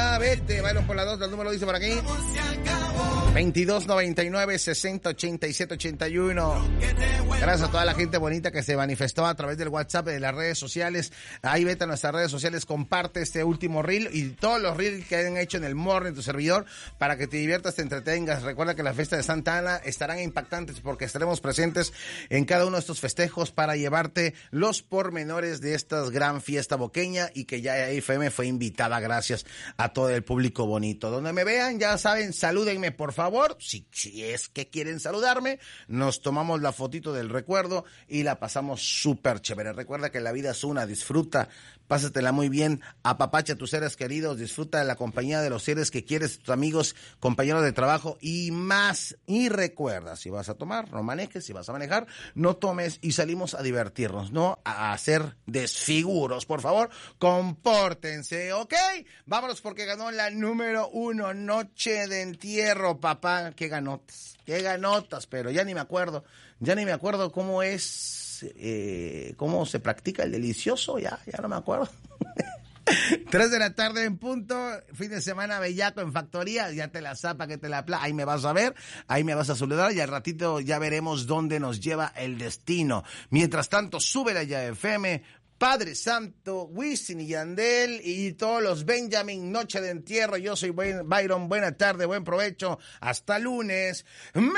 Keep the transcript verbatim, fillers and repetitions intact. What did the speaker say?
ya, vete, bailo por la dos, el número dice por aquí. veintidós noventa y nueve, sesenta, ochenta y siete, ochenta y uno. Gracias a toda la gente bonita que se manifestó a través del WhatsApp, de las redes sociales. Ahí vete a nuestras redes sociales, comparte este último reel y todos los reels que hayan hecho en el morning, tu servidor, para que te diviertas, te entretengas. Recuerda que la fiesta de Santa Ana estarán impactantes porque estaremos presentes en cada uno de estos festejos para llevarte los pormenores de esta gran fiesta boqueña y que ya F M fue invitada gracias a todo el público bonito. Donde me vean, ya saben, salúdenme por favor, si, si es que quieren saludarme, nos tomamos la fotito del recuerdo y la pasamos súper chévere. Recuerda que la vida es una, disfruta, pásatela muy bien, apapacha a tus seres queridos, disfruta de la compañía de los seres que quieres, tus amigos, compañeros de trabajo y más. Y recuerda, si vas a tomar, no manejes, si vas a manejar, no tomes y salimos a divertirnos, no a hacer desfiguros, por favor, compórtense, ¿ok? Vámonos porque ganó la número uno, Noche de Entierro, papá, qué ganotas, qué ganotas, pero ya ni me acuerdo, ya ni me acuerdo cómo es, eh, cómo se practica el delicioso, ya, ya no me acuerdo. Tres de la tarde en punto, fin de semana bellaco en Factoría, ya te la zapa que te la pla, ahí me vas a ver, ahí me vas a saludar y al ratito ya veremos dónde nos lleva el destino. Mientras tanto, súbela ya F M, Padre Santo, Wisin y Yandel y todos los Benjamin, Noche de Entierro. Yo soy Byron, buena tarde, buen provecho, hasta lunes. ¡Me